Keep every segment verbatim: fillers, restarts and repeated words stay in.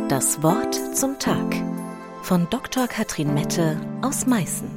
Das Wort zum Tag von Doktor Katrin Mette aus Meißen.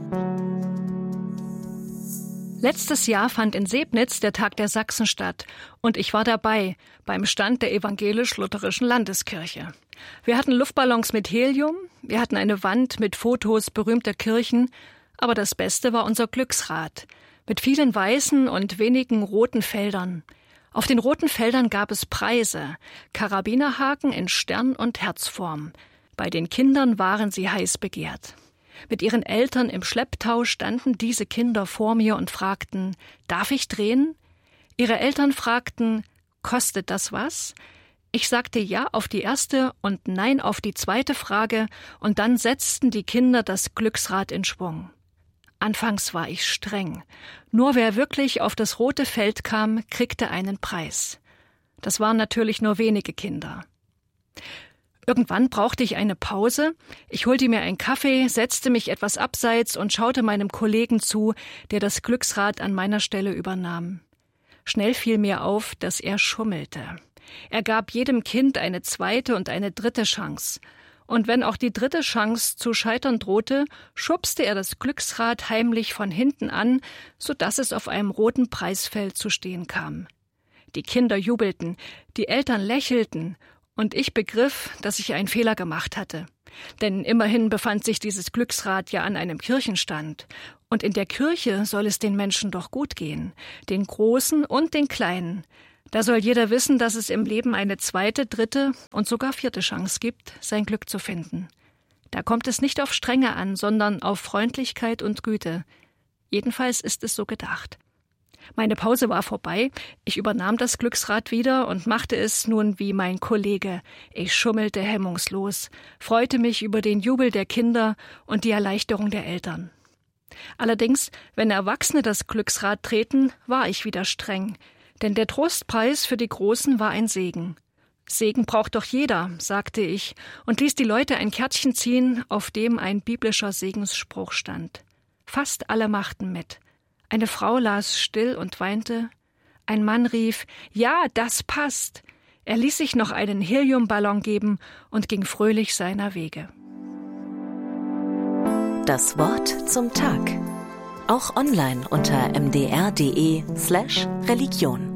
Letztes Jahr fand in Sebnitz der Tag der Sachsen statt und ich war dabei beim Stand der evangelisch-lutherischen Landeskirche. Wir hatten Luftballons mit Helium, wir hatten eine Wand mit Fotos berühmter Kirchen, aber das Beste war unser Glücksrad mit vielen weißen und wenigen roten Feldern. Auf den roten Feldern gab es Preise, Karabinerhaken in Stern- und Herzform. Bei den Kindern waren sie heiß begehrt. Mit ihren Eltern im Schlepptau standen diese Kinder vor mir und fragten, darf ich drehen? Ihre Eltern fragten, kostet das was? Ich sagte ja auf die erste und nein auf die zweite Frage und dann setzten die Kinder das Glücksrad in Schwung. Anfangs war ich streng. Nur wer wirklich auf das rote Feld kam, kriegte einen Preis. Das waren natürlich nur wenige Kinder. Irgendwann brauchte ich eine Pause. Ich holte mir einen Kaffee, setzte mich etwas abseits und schaute meinem Kollegen zu, der das Glücksrad an meiner Stelle übernahm. Schnell fiel mir auf, dass er schummelte. Er gab jedem Kind eine zweite und eine dritte Chance. Und wenn auch die dritte Chance zu scheitern drohte, schubste er das Glücksrad heimlich von hinten an, sodass es auf einem roten Preisfeld zu stehen kam. Die Kinder jubelten, die Eltern lächelten, und ich begriff, dass ich einen Fehler gemacht hatte. Denn immerhin befand sich dieses Glücksrad ja an einem Kirchenstand. Und in der Kirche soll es den Menschen doch gut gehen, den Großen und den Kleinen. Da soll jeder wissen, dass es im Leben eine zweite, dritte und sogar vierte Chance gibt, sein Glück zu finden. Da kommt es nicht auf Strenge an, sondern auf Freundlichkeit und Güte. Jedenfalls ist es so gedacht. Meine Pause war vorbei, ich übernahm das Glücksrad wieder und machte es nun wie mein Kollege. Ich schummelte hemmungslos, freute mich über den Jubel der Kinder und die Erleichterung der Eltern. Allerdings, wenn Erwachsene das Glücksrad treten, war ich wieder streng. Denn der Trostpreis für die Großen war ein Segen. Segen braucht doch jeder, sagte ich und ließ die Leute ein Kärtchen ziehen, auf dem ein biblischer Segensspruch stand. Fast alle machten mit. Eine Frau las still und weinte. Ein Mann rief, ja, das passt. Er ließ sich noch einen Heliumballon geben und ging fröhlich seiner Wege. Das Wort zum Tag. Auch online unter m d r punkt d e slash Religion.